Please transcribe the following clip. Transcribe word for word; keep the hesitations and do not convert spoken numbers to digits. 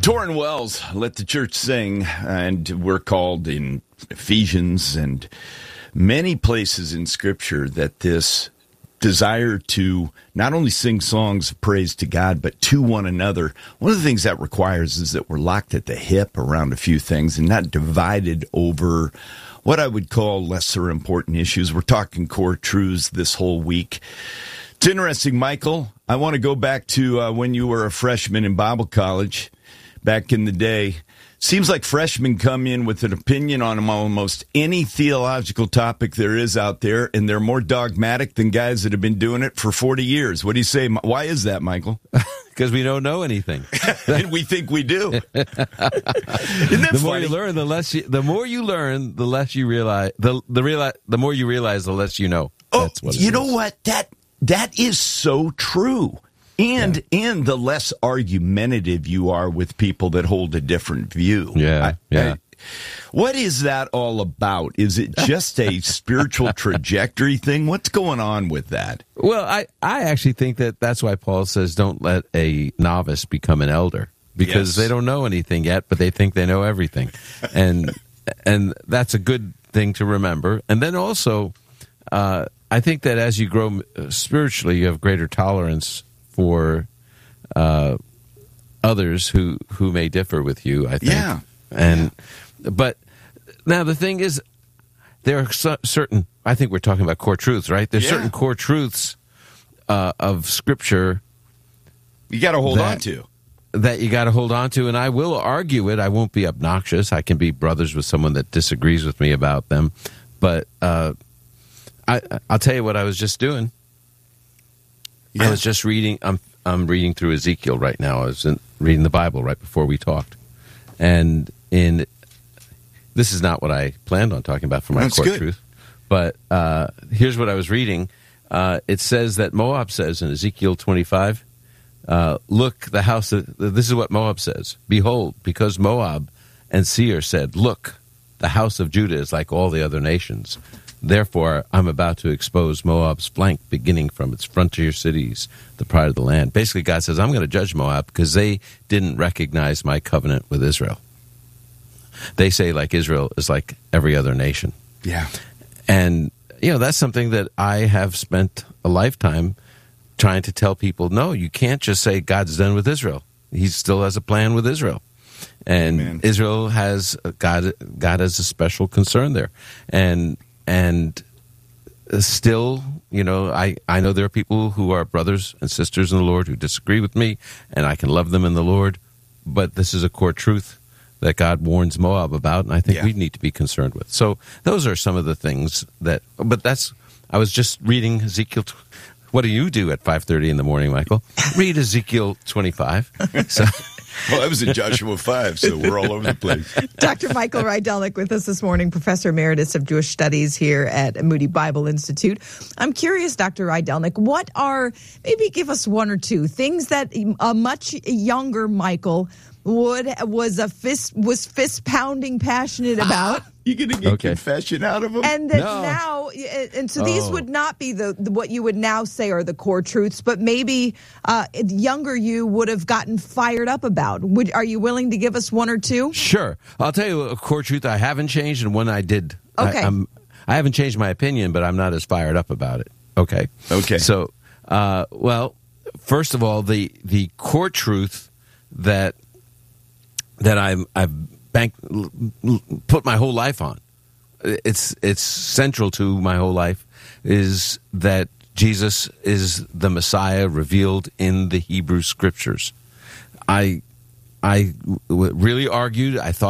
Torrin Wells, Let the Church Sing, and we're called in Ephesians and many places in Scripture that this desire to not only sing songs of praise to God, but to one another. One of the things that requires is that we're locked at the hip around a few things and not divided over what I would call lesser important issues. We're talking core truths this whole week. It's interesting, Michael. I want to go back to uh, when you were a freshman in Bible college back in the day. Seems like freshmen come in with an opinion on almost any theological topic there is out there, and they're more dogmatic than guys that have been doing it for forty years. What do you say? Why is that, Michael? Because we don't know anything. And we think we do. Isn't that the more funny? you learn, the less you, the more you learn, the less you realize. The the realize, the more you realize, the less you know. Oh, That's what it you is. know what? That that is so true. And Yeah. and the less argumentative you are with people that hold a different view. Yeah, I- yeah. I- what is that all about? Is it just a spiritual trajectory thing? What's going on with that? Well, I, I actually think that that's why Paul says don't let a novice become an elder, because Yes. they don't know anything yet, but they think they know everything. And and that's a good thing to remember. And then also, uh, I think that as you grow spiritually, you have greater tolerance for uh, others who, who may differ with you, I think. Yeah. And but now the thing is, there are so, certain. I think we're talking about core truths, right? There's Yeah. certain core truths uh, of Scripture You got to hold That- on to. that you got to hold on to, and I will argue it. I won't be obnoxious. I can be brothers with someone that disagrees with me about them, but uh, I, I'll tell you what I was just doing. Yeah. I was just reading. I'm I'm reading through Ezekiel right now. I was in, reading the Bible right before we talked, and in this is not what I planned on talking about for my That's core good. truth, but uh, here's what I was reading. Uh, it says that Moab says in Ezekiel twenty-five, uh, "Look, the house of this is what Moab says. Behold, because Moab and Seir said, Look, the house of Judah is like all the other nations." Therefore, I'm about to expose Moab's flank, beginning from its frontier cities, the pride of the land. Basically, God says, I'm going to judge Moab because they didn't recognize my covenant with Israel. They say, like, Israel is like every other nation. Yeah. And, you know, that's something that I have spent a lifetime trying to tell people, no, you can't just say God's done with Israel. He still has a plan with Israel. And Amen. Israel has, God, God has a special concern there. And And still, you know, I, I know there are people who are brothers and sisters in the Lord who disagree with me, and I can love them in the Lord. But this is a core truth that God warns Moab about, and I think Yeah. we need to be concerned with. So those are some of the things that, but that's, I was just reading Ezekiel. What do you do at five thirty in the morning, Michael? Read Ezekiel twenty-five. So. Well, I was in Joshua five, so we're all over the place. Doctor Michael Rydelnik with us this morning, Professor Emeritus of Jewish Studies here at Moody Bible Institute. I'm curious, Doctor Rydelnik, what are, maybe give us one or two things that a much younger Michael would was a fist was fist pounding passionate about. You going to get Okay. confession out of him? And that No. now, and so these Oh. would not be the, the what you would now say are the core truths, but maybe uh, younger you would have gotten fired up about. Would are you willing to give us one or two? Sure. I'll tell you a core truth I haven't changed and one I did. Okay. I, I'm, I haven't changed my opinion, but I'm not as fired up about it. Okay. Okay. So, uh, well, first of all, the, the core truth that that I'm, I've banked, put my whole life on, it's, it's central to my whole life, is that Jesus is the Messiah revealed in the Hebrew Scriptures. I I w- really argued. I thought